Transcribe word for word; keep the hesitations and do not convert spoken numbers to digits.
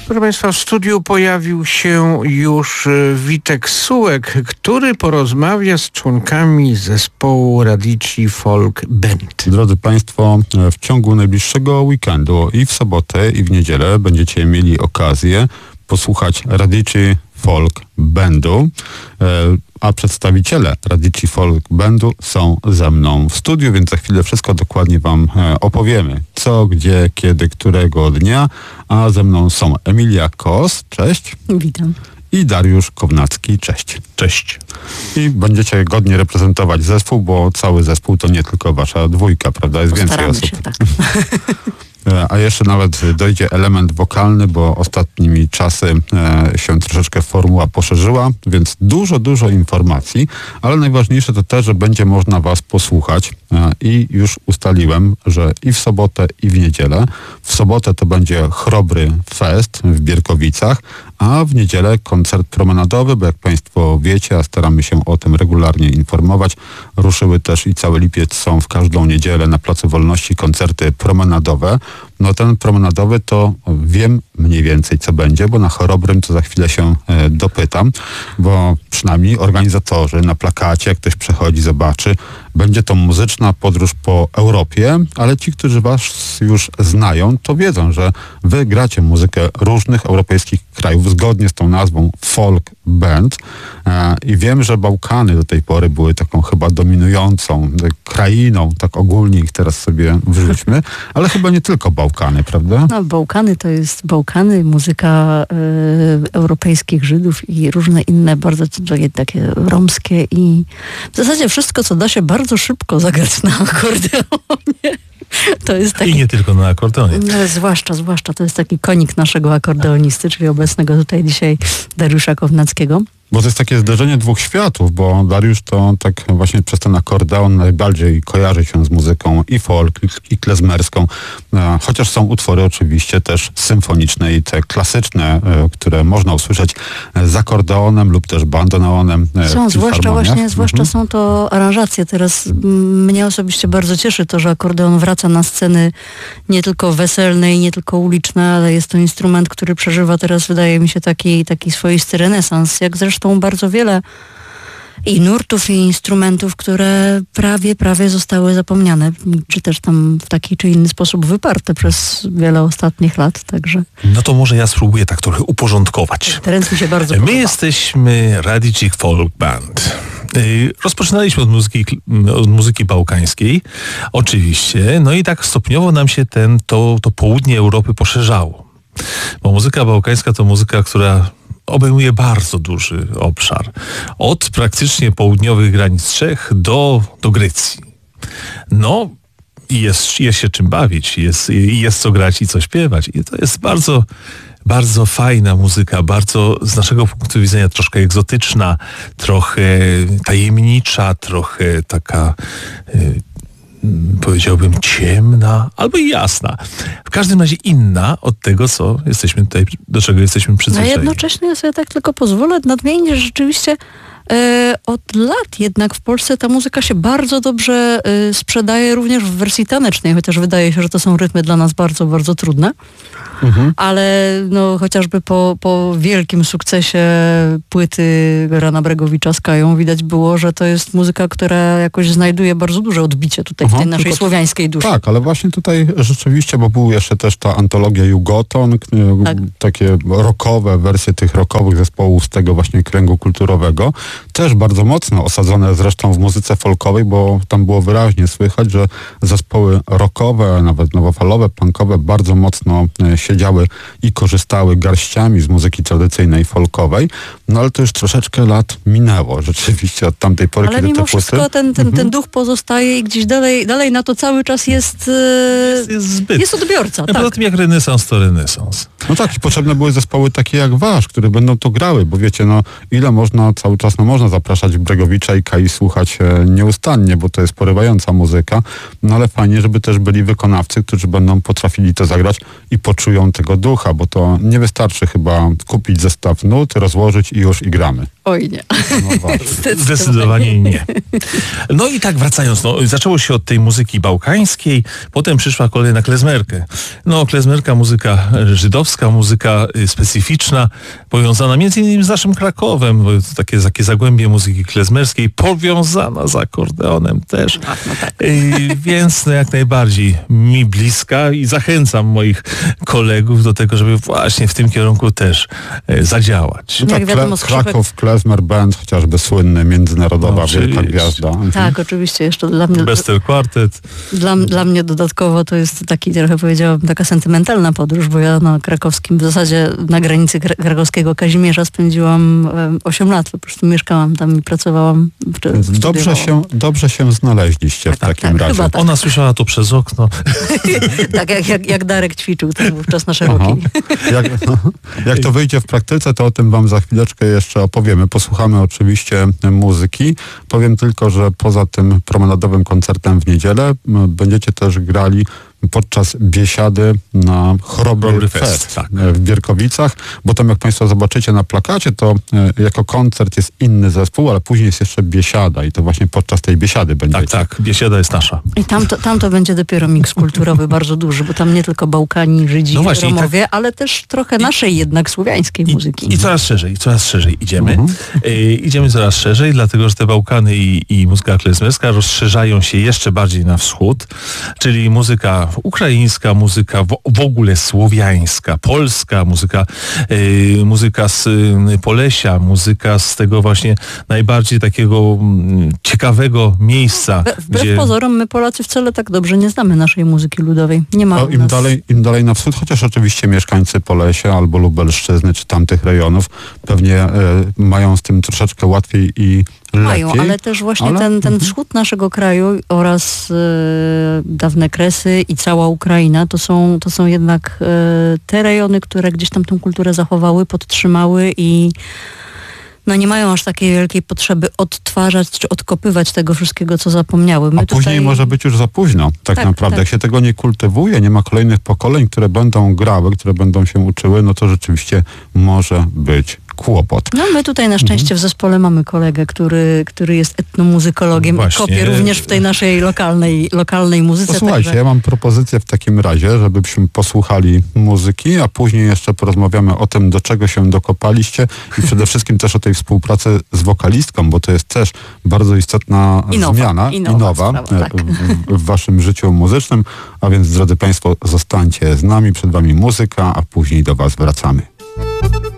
Proszę Państwa, w studiu pojawił się już Witek Sułek, który porozmawia z członkami zespołu Radici Folk Band. Drodzy Państwo, w ciągu najbliższego weekendu i w sobotę, i w niedzielę będziecie mieli okazję posłuchać Radici Folk Bandu, a przedstawiciele Radici Folk Bandu są ze mną w studiu, więc za chwilę wszystko dokładnie Wam opowiemy. Co, gdzie, kiedy, którego dnia, a ze mną są Emilia Kos, cześć. Witam. I Dariusz Kownacki, cześć. Cześć. I będziecie godnie reprezentować zespół, bo cały zespół to nie tylko wasza dwójka, prawda? Jest Postaramy więcej osób. się, tak. A jeszcze nawet dojdzie element wokalny, bo ostatnimi czasy e, się troszeczkę formuła poszerzyła, więc dużo, dużo informacji, ale najważniejsze to też, że będzie można was posłuchać e, i już ustaliłem, że i w sobotę, i w niedzielę. W sobotę to będzie Chrobry Fest w Bierkowicach, a w niedzielę koncert promenadowy, bo jak Państwo wiecie, a staramy się o tym regularnie informować, ruszyły też i cały lipiec są w każdą niedzielę na Placu Wolności koncerty promenadowe. No ten promenadowy to wiem mniej więcej co będzie, bo na Chorobrym to za chwilę się e, dopytam, bo przynajmniej organizatorzy na plakacie, jak ktoś przechodzi, zobaczy, będzie to muzyczna podróż po Europie, ale ci, którzy was już znają, to wiedzą, że wy gracie muzykę różnych europejskich krajów zgodnie z tą nazwą Folk Band e, i wiem, że Bałkany do tej pory były taką chyba dominującą krainą, tak ogólnie ich teraz sobie wrzućmy, ale chyba nie tylko Bałkany, prawda? No, Bałkany to jest Bałkany, muzyka y, europejskich Żydów i różne inne bardzo takie romskie i w zasadzie wszystko, co da się bardzo szybko zagrać na akordeonie. To jest taki, I nie tylko na akordeonie. No, zwłaszcza, zwłaszcza to jest taki konik naszego akordeonisty, czyli obecnego tutaj dzisiaj Dariusza Kownackiego. Bo to jest takie zderzenie dwóch światów, bo Dariusz to tak właśnie przez ten akordeon najbardziej kojarzy się z muzyką i folk, i klezmerską, e, chociaż są utwory oczywiście też symfoniczne i te klasyczne, e, które można usłyszeć z akordeonem lub też bandoneonem. E, są, zwłaszcza właśnie, zwłaszcza mhm. są to aranżacje. Teraz m, mnie osobiście bardzo cieszy to, że akordeon wraca na sceny nie tylko weselne i nie tylko uliczne, ale jest to instrument, który przeżywa teraz, wydaje mi się, taki, taki swoisty renesans, jak zresztą bardzo wiele i nurtów, i instrumentów, które prawie, prawie zostały zapomniane, czy też tam w taki czy inny sposób wyparte przez wiele ostatnich lat, także... No to może ja spróbuję tak trochę uporządkować. Teraz mi się bardzo My podoba. jesteśmy Radici Folk Band. Rozpoczynaliśmy od muzyki, od muzyki bałkańskiej, oczywiście, no i tak stopniowo nam się ten, to, to południe Europy poszerzało. Bo muzyka bałkańska to muzyka, która obejmuje bardzo duży obszar. Od praktycznie południowych granic Czech do, do Grecji. No, jest, jest się czym bawić, jest, jest co grać i co śpiewać. I to jest bardzo, bardzo fajna muzyka, bardzo z naszego punktu widzenia troszkę egzotyczna, trochę tajemnicza, trochę taka... Yy, powiedziałbym ciemna, albo i jasna. W każdym razie inna od tego, co jesteśmy tutaj, do czego jesteśmy przyzwyczajeni. A jednocześnie ja sobie tak tylko pozwolę nadmienić, że rzeczywiście e, od lat jednak w Polsce ta muzyka się bardzo dobrze e, sprzedaje również w wersji tanecznej, chociaż wydaje się, że to są rytmy dla nas bardzo, bardzo trudne. Mhm. Ale no, chociażby po, po wielkim sukcesie płyty Rana Bregowicza z Kają widać było, że to jest muzyka, która jakoś znajduje bardzo duże odbicie tutaj Aha, w tej naszej tylko, słowiańskiej duszy. Tak, ale właśnie tutaj rzeczywiście, bo był jeszcze też ta antologia Jugoton, tak. Takie rockowe wersje tych rockowych zespołów z tego właśnie kręgu kulturowego, też bardzo mocno osadzone zresztą w muzyce folkowej, bo tam było wyraźnie słychać, że zespoły rockowe, nawet nowofalowe, punkowe bardzo mocno się siedziały i korzystały garściami z muzyki tradycyjnej, folkowej, no ale to już troszeczkę lat minęło rzeczywiście od tamtej pory, ale kiedy mimo te płyty... wszystko ten, ten, ten duch pozostaje i gdzieś dalej, dalej na to cały czas jest jest, jest, zbyt. jest odbiorca. No, tak. Poza tym jak renesans, to renesans. No tak, i potrzebne były zespoły takie jak wasz, które będą to grały, bo wiecie, no ile można cały czas, no można zapraszać Bregowicza i Kai słuchać e, nieustannie, bo to jest porywająca muzyka, no ale fajnie, żeby też byli wykonawcy, którzy będą potrafili to zagrać i poczują tego ducha, bo to nie wystarczy chyba kupić zestaw nut, rozłożyć i już i gramy. Oj nie. No właśnie. Zdecydowanie nie. No i tak wracając, no, zaczęło się od tej muzyki bałkańskiej, potem przyszła kolej na klezmerkę. No klezmerka, muzyka żydowska, muzyka y, specyficzna, powiązana między innymi z naszym Krakowem, bo to takie, takie zagłębie muzyki klezmerskiej, powiązana z akordeonem też. Ach, no tak. Y, więc no, jak najbardziej mi bliska i zachęcam moich kolegów do tego, żeby właśnie w tym kierunku też y, zadziałać. No Jak tak, wiadomo, Kle- skrzypek- Kraków Klezmer Band, chociażby słynny, międzynarodowa Oczywiście. wielka gwiazda. Tak, oczywiście. Jeszcze dla mnie, Bester Quartet. dla, dla mnie dodatkowo to jest taki, trochę powiedziałabym, taka sentymentalna podróż, bo ja na krakowskim, w zasadzie na granicy kra- krakowskiego Kazimierza spędziłam um, osiem lat. Po prostu mieszkałam tam i pracowałam. W, Więc dobrze się, dobrze się znaleźliście w Tak, takim tak, razie. chyba tak. Ona słyszała to przez okno. tak jak, jak, jak Darek ćwiczył tam wówczas na szerokiej. Aha. Jak, jak to wyjdzie w praktyce, to o tym wam za chwileczkę jeszcze opowiemy. Posłuchamy oczywiście muzyki. Powiem tylko, że poza tym promenadowym koncertem w niedzielę m, będziecie też grali podczas biesiady na Chrobry Chrobry Fest, Fest tak. e, w Bierkowicach, bo tam jak Państwo zobaczycie na plakacie, to e, jako koncert jest inny zespół, ale później jest jeszcze biesiada i to właśnie podczas tej biesiady będziecie. Tak, tak, biesiada jest nasza. I tam to, tam to będzie dopiero miks kulturowy bardzo duży, bo tam nie tylko Bałkani, Żydzi, No właśnie, i Romowie, ale też trochę naszej jednak słowiańskiej muzyki. I, I coraz szerzej, coraz szerzej idziemy. Mhm. Y, idziemy coraz szerzej, dlatego że te Bałkany i, i muzyka klezmerska rozszerzają się jeszcze bardziej na wschód, czyli muzyka ukraińska, muzyka w, w ogóle słowiańska, polska, muzyka, y, muzyka z y, Polesia, muzyka z tego właśnie najbardziej takiego mm, ciekawego miejsca. Wbrew wbrew gdzie... pozorom, my Polacy wcale tak dobrze nie znamy naszej muzyki ludowej. Nie ma No, u im, nas... dalej, Im dalej na wschód, chociaż oczywiście mieszkańcy Polesia albo Lubelszczyzny, czy tamtych rejonów pewnie e, mają z tym troszeczkę łatwiej i Mają, lepiej. ale też właśnie ale- ten, ten mhm. wschód naszego kraju oraz e, dawne Kresy i cała Ukraina to są, to są jednak e, te rejony, które gdzieś tam tę kulturę zachowały, podtrzymały i no nie mają aż takiej wielkiej potrzeby odtwarzać czy odkopywać tego wszystkiego, co zapomniały. My A później tutaj... może być już za późno, tak, Tak, naprawdę. tak. Jak się tego nie kultywuje, nie ma kolejnych pokoleń, które będą grały, które będą się uczyły, no to rzeczywiście może być kłopot. No my tutaj na szczęście w zespole mamy kolegę, który, który jest etnomuzykologiem Właśnie. i kopie również w tej naszej lokalnej, lokalnej muzyce. Posłuchajcie, także- ja mam propozycję w takim razie, żebyśmy posłuchali muzyki, a później jeszcze porozmawiamy o tym, do czego się dokopaliście i przede wszystkim też o tej współpracy z wokalistką, bo to jest też bardzo istotna I nowa, zmiana i nowa sprawa, e, tak. w, w waszym życiu muzycznym, a więc drodzy Państwo, zostańcie z nami, przed wami muzyka, a później do was wracamy.